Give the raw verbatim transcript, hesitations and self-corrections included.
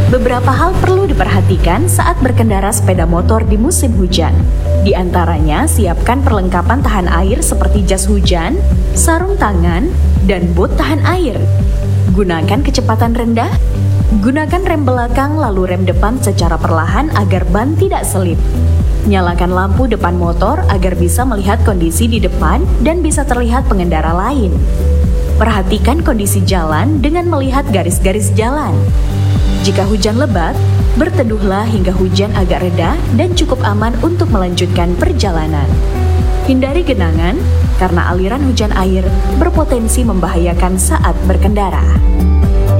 Beberapa hal perlu diperhatikan saat berkendara sepeda motor di musim hujan. Di antaranya, siapkan perlengkapan tahan air seperti jas hujan, sarung tangan, dan bot tahan air. Gunakan kecepatan rendah. Gunakan rem belakang lalu rem depan secara perlahan agar ban tidak selip. Nyalakan lampu depan motor agar bisa melihat kondisi di depan dan bisa terlihat pengendara lain. Perhatikan kondisi jalan dengan melihat garis-garis jalan. Jika hujan lebat, berteduhlah hingga hujan agak reda dan cukup aman untuk melanjutkan perjalanan. Hindari genangan karena aliran hujan air berpotensi membahayakan saat berkendara.